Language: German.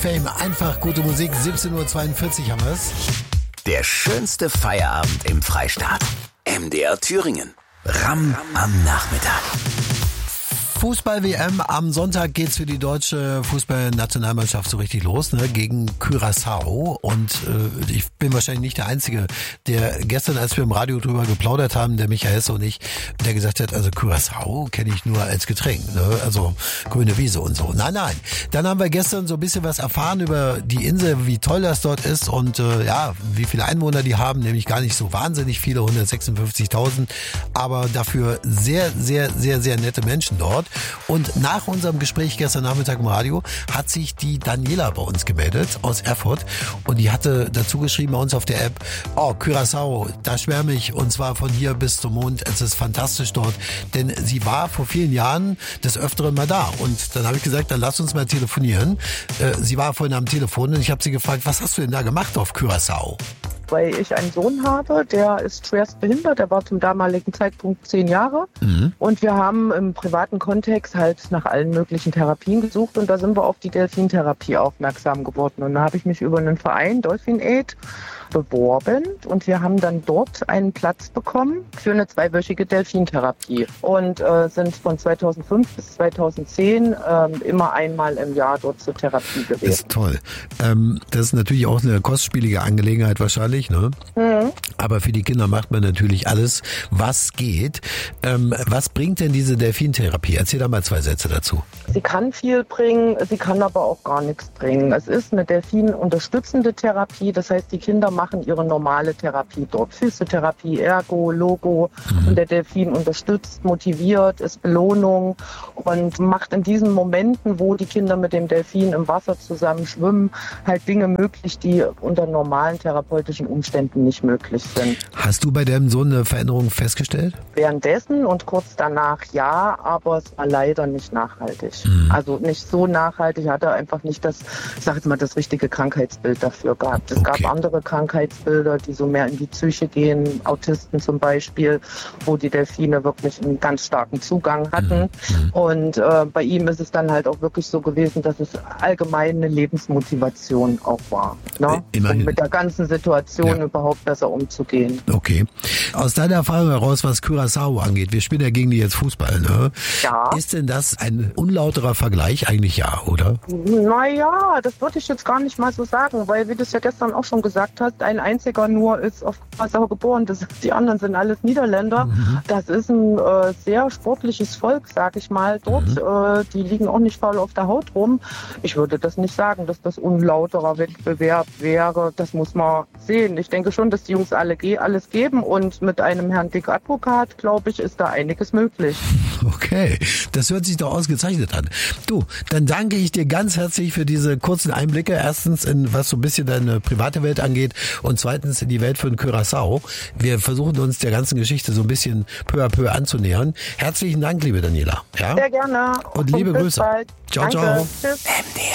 Fame, einfach gute Musik, 17:42 Uhr haben wir es. Der schönste Feierabend im Freistaat. MDR Thüringen. Ram am Nachmittag. Fußball-WM, am Sonntag geht's für die deutsche Fußballnationalmannschaft so richtig los, ne, gegen Curaçao. Und ich bin wahrscheinlich nicht der Einzige, der gestern, als wir im Radio drüber geplaudert haben, der Michael Hesse und ich, der gesagt hat, also Curaçao kenne ich nur als Getränk, ne, also grüne Wiese und so. Nein. Dann haben wir gestern so ein bisschen was erfahren über die Insel, wie toll das dort ist und wie viele Einwohner die haben, nämlich gar nicht so wahnsinnig viele, 156.000, aber dafür sehr, sehr, sehr, sehr nette Menschen dort. Und nach unserem Gespräch gestern Nachmittag im Radio hat sich die Daniela bei uns gemeldet aus Erfurt und die hatte dazu geschrieben bei uns auf der App, Curaçao, da schwärme ich und zwar von hier bis zum Mond, es ist fantastisch dort, denn sie war vor vielen Jahren des Öfteren mal da und dann habe ich gesagt, dann lass uns mal telefonieren. Sie war vorhin am Telefon und ich habe sie gefragt, was hast du denn da gemacht auf Curaçao? Weil ich einen Sohn habe, der ist schwerst behindert, der war zum damaligen Zeitpunkt 10 Jahre und wir haben im privaten Kontext halt nach allen möglichen Therapien gesucht und da sind wir auf die Delfintherapie aufmerksam geworden und da habe ich mich über einen Verein, Dolphin Aid, beworben und wir haben dann dort einen Platz bekommen für eine 2-wöchige Delfintherapie und sind von 2005 bis 2010 immer einmal im Jahr dort zur Therapie gewesen. Das ist toll. Das ist natürlich auch eine kostspielige Angelegenheit wahrscheinlich, ne? Mhm. Aber für die Kinder macht man natürlich alles, was geht. Was bringt denn diese Delfintherapie? Erzähl da mal 2 Sätze dazu. Sie kann viel bringen, sie kann aber auch gar nichts bringen. Es ist eine delfinunterstützende Therapie, das heißt, die Kinder machen ihre normale Therapie dort. Physiotherapie, Ergo, Logo. Und der Delfin unterstützt, motiviert, ist Belohnung und macht in diesen Momenten, wo die Kinder mit dem Delfin im Wasser zusammen schwimmen, halt Dinge möglich, die unter normalen therapeutischen Umständen nicht möglich sind. Hast du bei deinem Sohn eine Veränderung festgestellt? Währenddessen und kurz danach ja, aber es war leider nicht nachhaltig. Also nicht so nachhaltig, hatte einfach nicht das, ich sag jetzt mal, das richtige Krankheitsbild dafür gehabt. Es gab andere Krankheitsbilder, die so mehr in die Psyche gehen, Autisten zum Beispiel, wo die Delfine wirklich einen ganz starken Zugang hatten. Und bei ihm ist es dann halt auch wirklich so gewesen, dass es allgemein eine Lebensmotivation auch war. Ne? Um mit der ganzen Situation überhaupt besser umzugehen. Okay. Aus deiner Erfahrung heraus, was Curaçao angeht, wir spielen ja gegen die jetzt Fußball, ne? Ja. Ist denn das ein unlauterer Vergleich? Eigentlich ja, oder? Naja, das würde ich jetzt gar nicht mal so sagen, weil, wie du es ja gestern auch schon gesagt hast, ein einziger nur ist auf Curaçao geboren, die anderen sind alles Niederländer. Das ist ein sehr sportliches Volk, sag ich mal, dort. Die liegen auch nicht faul auf der Haut rum. Ich würde das nicht sagen, dass das unlauterer Wettbewerb wäre. Das muss man sehen. Ich denke schon, dass die Jungs alles geben und mit einem Herrn Dick Advokat, glaube ich, ist da einiges möglich. Okay, das hört sich doch ausgezeichnet an. Du, dann danke ich dir ganz herzlich für diese kurzen Einblicke. Erstens in was so ein bisschen deine private Welt angeht und zweitens in die Welt von Curaçao. Wir versuchen uns der ganzen Geschichte so ein bisschen peu à peu anzunähern. Herzlichen Dank, liebe Daniela. Ja? Sehr gerne. Und liebe Grüße. Bald. Ciao, Danke. ciao. Tschüss.